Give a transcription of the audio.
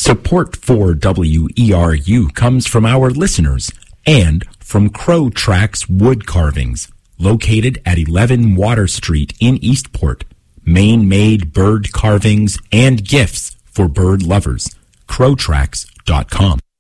Support for WERU comes from our listeners and from Crow Tracks Wood Carvings, located at 11 Water Street in Eastport. Maine-made bird carvings and gifts for bird lovers. Crowtracks.com.